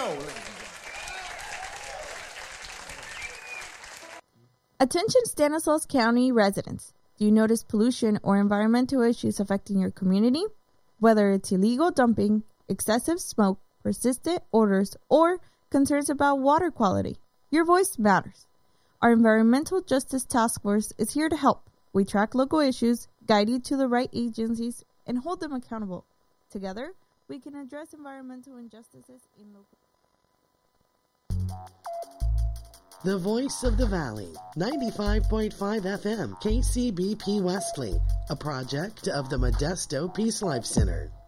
show, ladies and gentlemen. Attention Stanislaus County residents. Do you notice pollution or environmental issues affecting your community? Whether it's illegal dumping, excessive smoke, persistent odors, or concerns about water quality, your voice matters. Our Environmental Justice Task Force is here to help. We track local issues, guide you to the right agencies, and hold them accountable. Together, we can address environmental injustices in local. The Voice of the Valley, 95.5 FM, KCBP Wesley, a project of the Modesto Peace Life Center.